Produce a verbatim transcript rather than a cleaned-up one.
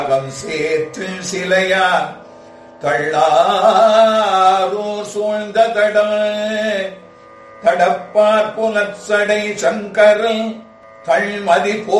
சேற்று சிலையார் தள்ளாரூர் சூழ்ந்த தடம் தடப்பார் புலச்சடை சங்கரல் கள்மதி போ